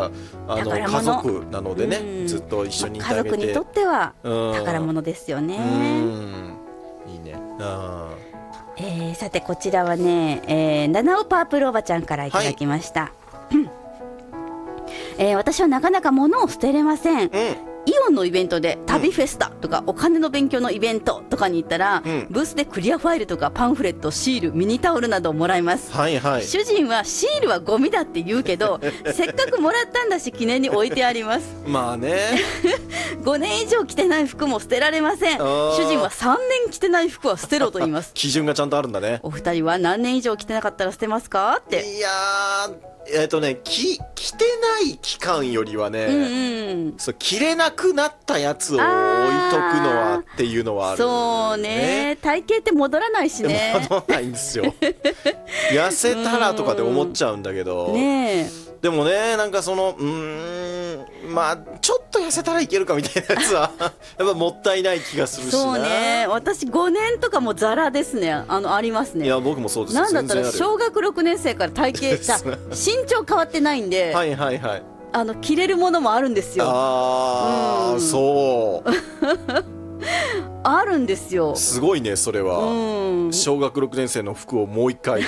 ら家族なのでね、ずっと一緒にいてあげて、 家族にとっては宝物ですよね。 いいね。 さてこちらはね、七尾パープルおばちゃんからいただきました、私はなかなか物を捨てれません、イオンのイベントで旅フェスタとかお金の勉強のイベントとかに行ったら、ブースでクリアファイルとかパンフレット、シール、ミニタオルなどをもらいます、主人はシールはゴミだって言うけどせっかくもらったんだし記念に置いてあります。 まあね 5年以上着てない服も捨てられません。主人は3年着てない服は捨てろと言います基準がちゃんとあるんだね。 お二人は何年以上着てなかったら捨てますかって。 いや着てない期間よりはね、そう着れなくなったやつを置いとくのはっていうのはある。 そうね、体型って戻らないしね。 戻らないんですよ痩せたらとかで思っちゃうんだけど、でもね、なんかまあちょっと痩せたらいけるかみたいなやつはやっぱもったいない気がするしな。 そうね、私5年とかもザラですね。ありますね。 いや僕もそうです。 なんだったら小学6年生から体型身長変わってないんで、着れるものもあるんですよ。そうあるんですよ。 すごいねそれは。小学6年生の服をもう一回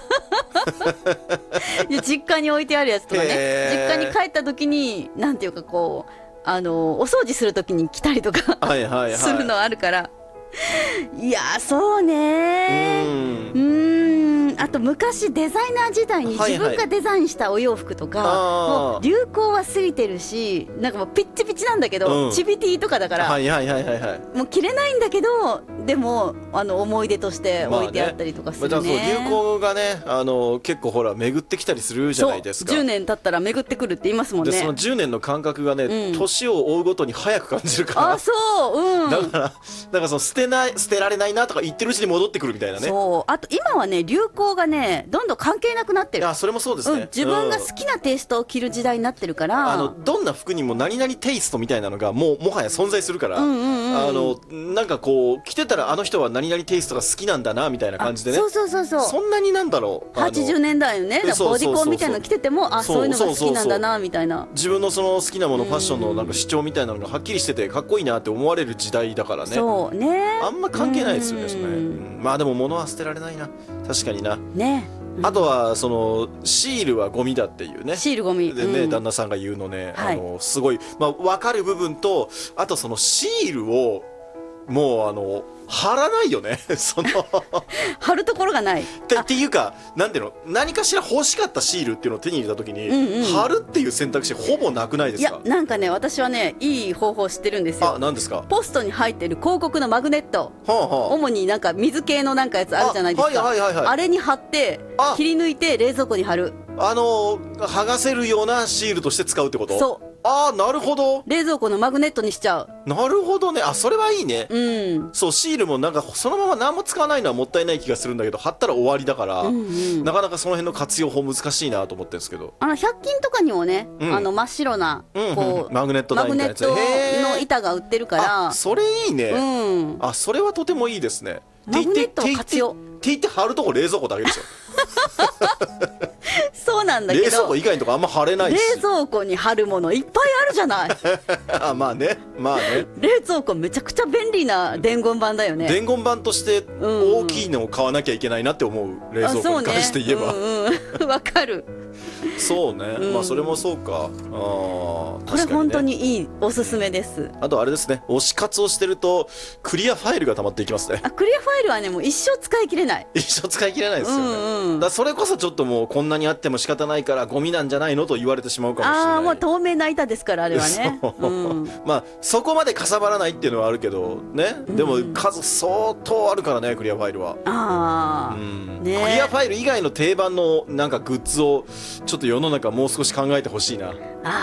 実家に置いてあるやつとかね、実家に帰った時になんていうかこうお掃除する時に着たりとかするのあるから。いやそうね。あと昔デザイナー時代に自分がデザインしたお洋服とか、もう流行は過ぎてるし、なんかもうピッチピチなんだけど、チビティとかだからもう着れないんだけど、でも思い出として置いてあったりとかするね。 流行がね結構ほら巡ってきたりするじゃないですか。 10年経ったら巡ってくるって言いますもんね。 でその10年の感覚がね、年を追うごとに早く感じるから。だからその捨てられないなとか言ってるうちに戻ってくるみたいなね。 あと今はね、流行がねどんどん関係なくなってる。 それもそうですね。 自分が好きなテイストを着る時代になってるから、 どんな服にも何々テイストみたいなのがもはや存在するから、なんかこう着てたらあの人は何々テイストが好きなんだなみたいな感じでね。そんなになんだろう、 80年代のねボディコンみたいなの着ててもそういうのが好きなんだなみたいな、 自分のその好きなもの、ファッションのなんか主張みたいなのがはっきりしててかっこいいなって思われる時代だからね。 そうね、 あんま関係ないですよねそれ。まあでも物は捨てられないな、確かにな。あとはそのシールはゴミだっていうね。 シールゴミでね、旦那さんが言うのね、すごい分かる部分と、あとそのシールをもう貼らないよね貼るところがないっていうか、なんていうの、何かしら欲しかったシールっていうのを手に入れた時に、貼るっていう選択肢ほぼなくないですか？ いやなんかね、私はねいい方法知ってるんですよ。 何ですか？ ポストに入ってる広告のマグネット、主になんか水系のなんかやつあるじゃないですか。あれに貼って切り抜いて冷蔵庫に貼る。 剥がせるようなシールとして使うってこと？そう。なるほど。 冷蔵庫のマグネットにしちゃう。 なるほどね。それはいいね。そう、シールもなんかそのまま何も使わないのはもったいない気がするんだけど、貼ったら終わりだから、なかなかその辺の活用法難しいなと思ってるんですけど、 100均とかにもね、真っ白なこうマグネットの板が売ってるから、 それいいね。それはとてもいいですね。 マグネットを活用。 って言って貼るとこ冷蔵庫だけですよそうなんだけど、 冷蔵庫以外のとこあんま貼れないし、 冷蔵庫に貼るものいっぱいあるじゃないまあね。 冷蔵庫めちゃくちゃ便利な伝言板だよね。 伝言板として大きいのを買わなきゃいけないなって思う、冷蔵庫に関して言えば。 わかる。 そうね、それもそうか。 これ本当にいい、おすすめです。 あとあれですね、推し活をしてるとクリアファイルが溜まっていきますね。 クリアファイルはね、もう一生使い切れない。 一生使い切れないですよね。だそれこそちょっともうこんなにあっても仕方ないからゴミなんじゃないのと言われてしまうかもしれない。 もう透明な板ですからあれはね。 そこまでかさばらないっていうのはあるけどね、でも数相当あるからね、クリアファイルは。クリアファイル以外の定番のなんかグッズをちょっと世の中もう少し考えてほしいな。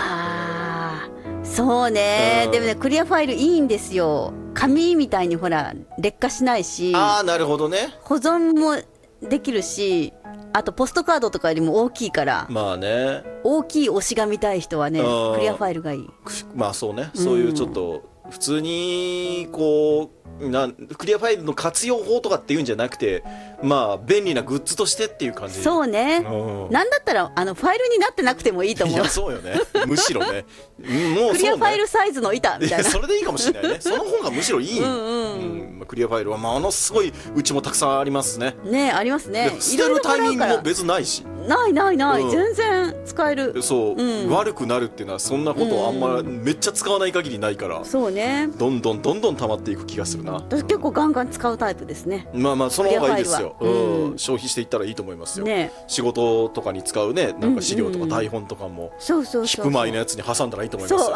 そうね、でもねクリアファイルいいんですよ。紙みたいにほら劣化しないし、 なるほどね、 保存もできるし、あとポストカードとかよりも大きいから、大きい推しが見たい人はねクリアファイルがいい。 そうね、そういうちょっと普通にこうクリアファイルの活用法とかっていうんじゃなくて、まあ便利なグッズとしてっていう感じ。 そうね、なんだったらファイルになってなくてもいいと思う。 いやそうよね、むしろねもうクリアファイルサイズの板みたいな。 それでいいかもしれないね。その方がむしろいい。クリアファイルはものすごいうちもたくさんありますね。 ね、ありますね。 捨てるタイミングも別ないし。 ない、全然使える。 そう、悪くなるっていうのはそんなことあんまめっちゃ使わない限りないから。 そうね、 どんどん溜まっていく気がするな。 私結構ガンガン使うタイプですね。 まあその方がいいですよ。消費していったらいいと思いますよ。仕事とかに使うね、なんか資料とか台本とかもヒップマイのやつに挟んだらいいと思いますよ。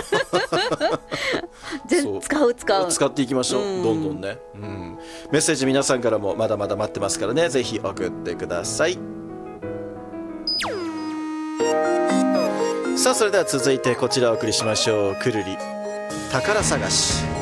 使っていきましょう、どんどんね。メッセージ皆さんからもまだまだ待ってますからね、ぜひ送ってください。さあそれでは続いてこちらをお送りしましょう。くるり宝探し。